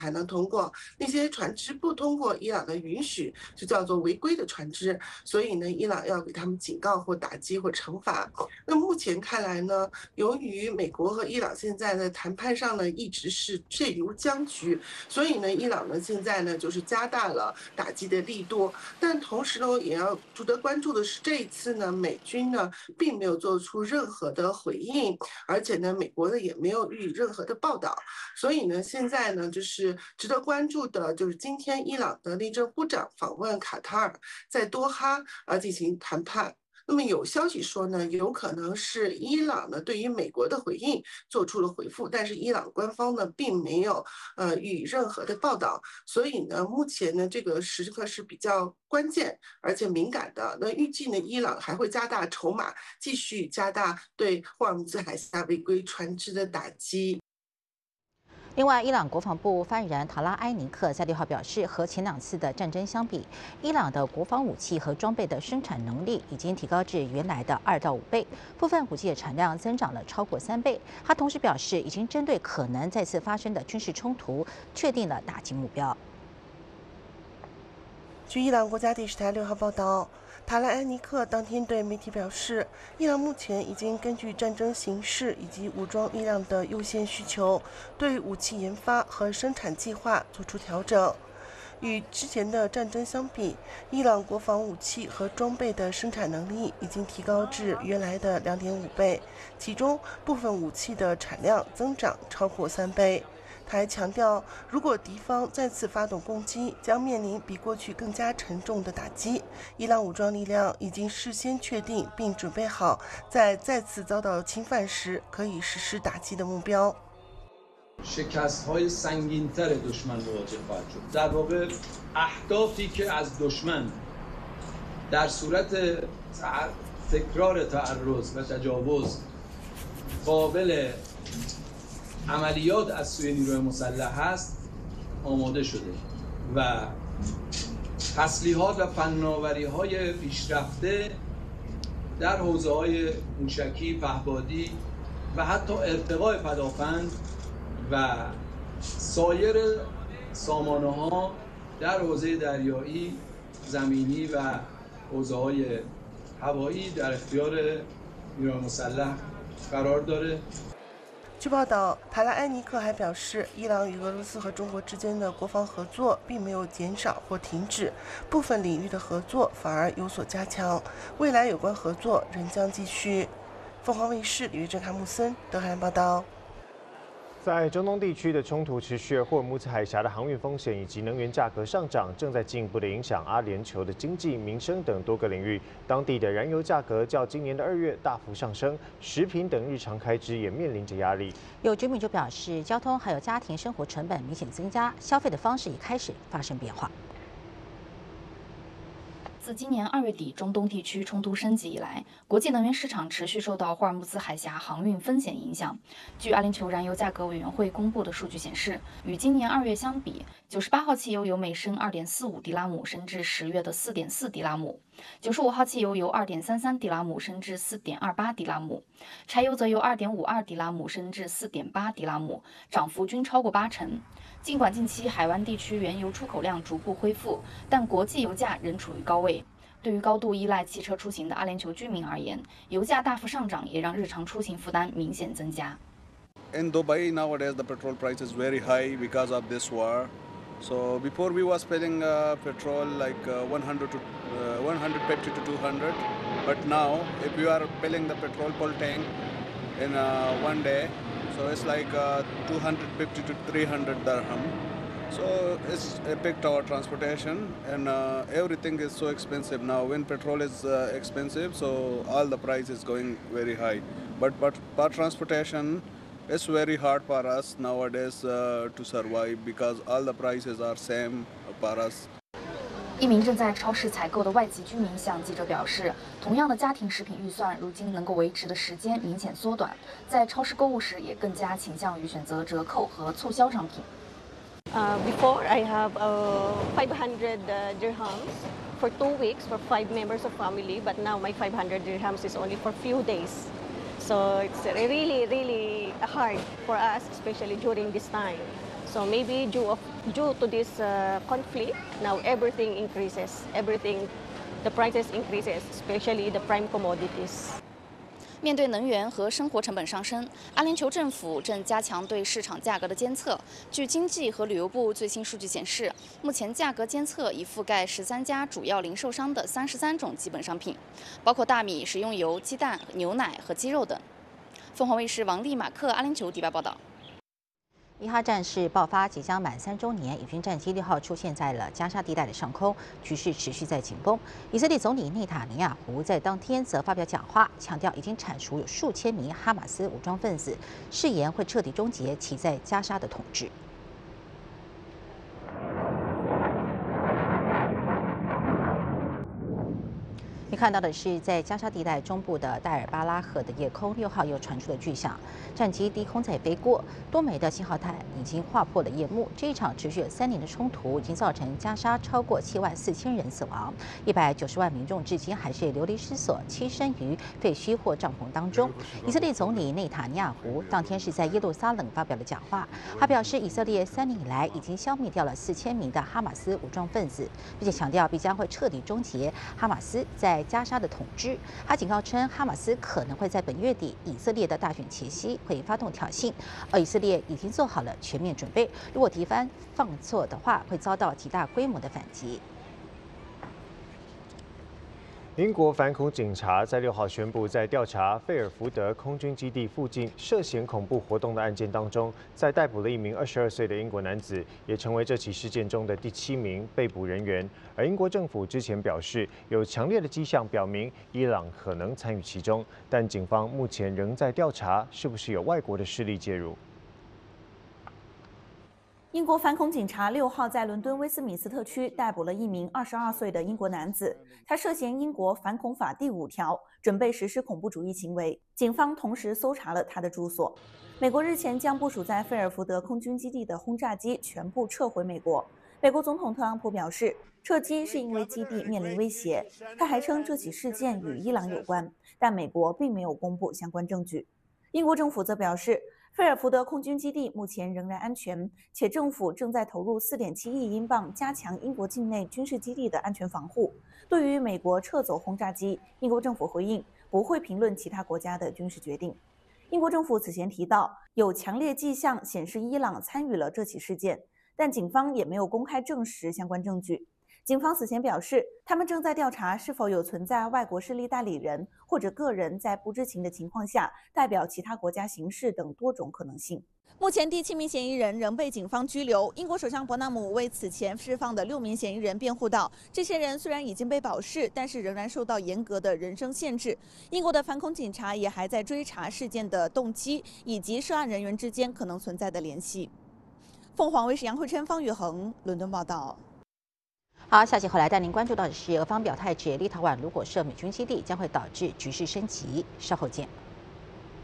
才能通过，那些船只不通过伊朗的允许，就叫做违规的船只。所以呢，伊朗要给他们警告或打击或惩罚。那目前看来呢，由于美国和伊朗现在的谈判上呢一直是陷入僵局，所以呢，伊朗呢现在呢就是加大了打击的力度。但同时呢，也要值得关注的是，这一次呢，美军呢并没有做出任何的回应，而且呢，美国呢也没有予以任何的报道。所以呢，现在呢，就是值得关注的，就是今天伊朗的内政部长访问卡塔尔，在多哈进行谈判。那么有消息说呢，有可能是伊朗呢对于美国的回应做出了回复，但是伊朗官方呢并没有予以任何的报道。所以呢，目前呢这个时刻是比较关键而且敏感的。那预计呢，伊朗还会加大筹码，继续加大对霍尔木兹海峡违规船只的打击。 另外，伊朗国防部发言人塔拉埃尼克在6号表示，和前2次的战争相比，伊朗的国防武器和装备的生产能力已经提高至原来的2到5倍，部分武器的产量增长了超过3倍。他同时表示，已经针对可能再次发生的军事冲突，确定了打击目标。 据伊朗国家电视台6号报道，塔拉埃尼克当天对媒体表示，伊朗目前已经根据战争形势以及武装力量的优先需求，对武器研发和生产计划做出调整。与之前的战争相比，伊朗国防武器和装备的生产能力已经提高至原来的2.5倍，其中部分武器的产量增长超过3倍。他还强调，如果敌方再次发动攻击，将面临比过去更加沉重的打击。伊朗武装力量已经事先确定并准备好，在再次遭到侵犯时可以实施打击的目标。 شکست‌های سنگین‌تر دشمن مواجه خواهد شد. در واقع اهدافی که از دشمن در صورت تکرار تعرض و تجاوز قابل عملیات از سوی نیروی مسلح هست آماده شده و تسلیحات و فناوری‌های پیشرفته در حوزه‌های موشکی، پهپادی و حتی ارتقاء پدافند و سایر سامانه‌ها در حوزه دریایی، زمینی و حوزه‌های هوایی در اختیار نیروی مسلح قرار داره. 据报道，塔拉埃尼克还表示，伊朗与俄罗斯和中国之间的国防合作并没有减少或停止，部分领域的合作反而有所加强，未来有关合作仍将继续。凤凰卫视李玉珍、卡姆森德黑兰报道。 在中东地区的冲突持续，霍尔木兹海峡的航运风险以及能源价格上涨，正在进一步的影响阿联酋的经济、民生等多个领域。当地的燃油价格较今年的2月大幅上升，食品等日常开支也面临着压力。 有居民就表示，交通还有家庭生活成本明显增加，消费的方式也开始发生变化。 自今年2月底中东地区冲突升级以来，国际能源市场持续受到霍尔木兹海峡航运风险影响。据阿联酋燃油价格委员会公布的数据显示，与今年2月相比，98号汽油由每升2.45迪拉姆升至10月的4.4迪拉姆，95号汽油由2.33迪拉姆升至4.28迪拉姆，柴油则由2.52迪拉姆升至4.8迪拉姆，涨幅均超过80%。尽管近期海湾地区原油出口量逐步恢复，但国际油价仍处于高位。对于高度依赖汽车出行的阿联酋居民而言，油价大幅上涨也让日常出行负担明显增加。 In Dubai nowadays the petrol price is very high because of this war. So before we was paying petrol like 100 to 150 to 200, but now if you are filling the petrol full tank in one day, so it's like 250 to 300 dirham. So it's affect our transportation and everything is so expensive now. When petrol is expensive, so all the price is going very high. But for transportation, it's very hard for us nowadays to survive because all the prices are same for us. 一名正在超市采购的外籍居民向记者表示，同样的家庭食品预算，如今能够维持的时间明显缩短，在超市购物时也更加倾向于选择折扣和促销商品。 Before I have 500 dirhams for 2 weeks for 5 members of family, but now my 500 dirhams is only for few days. So it's really hard for us, especially during this time. So maybe due to this conflict, now everything increases. The prices increases, especially the prime commodities. 面对能源和生活成本上升，阿联酋政府正加强对市场价格的监测。据经济和旅游部最新数据显示，目前价格监测已覆盖13家主要零售商的33种基本商品，包括大米、食用油、鸡蛋、牛奶和鸡肉等。凤凰卫视王丽、马克阿联酋迪拜报道。 伊哈战事爆发即将满3周年，以军战机6号出现在了加沙地带的上空，局势持续在紧绷。以色列总理内塔尼亚胡在当天则发表讲话，强调已经铲除有数千名哈马斯武装分子，誓言会彻底终结其在加沙的统治。 你看到的是，在加沙地带中部的戴尔巴拉赫的夜空，6号又传出了巨响，战机低空在飞过，多枚的信号弹已经划破了夜幕。这一场持续了3年的冲突，已经造成加沙超过74000人死亡，190万民众至今还是流离失所，栖身于废墟或帐篷当中。以色列总理内塔尼亚胡当天是在耶路撒冷发表了讲话，他表示，以色列3年以来已经消灭掉了4000名的哈马斯武装分子，并且强调必将会彻底终结哈马斯在加沙的统治。他警告称，哈马斯可能会在本月底以色列的大选前夕会发动挑衅，而以色列已经做好了全面准备，如果敌方犯错的话，会遭到极大规模的反击。 英国反恐警察在6号宣布，在调查费尔福德空军基地附近涉嫌恐怖活动的案件当中，在逮捕了一名22岁的英国男子，也成为这起事件中的第7名被捕人员。而英国政府之前表示，有强烈的迹象表明伊朗可能参与其中，但警方目前仍在调查是不是有外国的势力介入。 英国反恐警察6号在伦敦威斯敏斯特区逮捕了一名22岁的英国男子，他涉嫌英国反恐法第5条，准备实施恐怖主义行为。警方同时搜查了他的住所。美国日前将部署在费尔福德空军基地的轰炸机全部撤回美国。美国总统特朗普表示，撤机是因为基地面临威胁。他还称这起事件与伊朗有关，但美国并没有公布相关证据。英国政府则表示， 费尔福德空军基地目前仍然安全，且政府正在投入4.7亿英镑加强英国境内军事基地的安全防护。对于美国撤走轰炸机，英国政府回应不会评论其他国家的军事决定。英国政府此前提到，有强烈迹象显示伊朗参与了这起事件，但警方也没有公开证实相关证据。 警方此前表示，他们正在调查是否有存在外国势力代理人或者个人在不知情的情况下代表其他国家行事等多种可能性。目前，第7名嫌疑人仍被警方拘留。英国首相伯纳姆为此前释放的6名嫌疑人辩护道，这些人虽然已经被保释，但是仍然受到严格的人身限制。英国的反恐警察也还在追查事件的动机以及涉案人员之间可能存在的联系。凤凰卫视杨慧琛、方宇恒伦敦报道。 好，消息后来带您关注到的是，俄方表态指立陶宛如果设美军基地，将会导致局势升级。稍后见。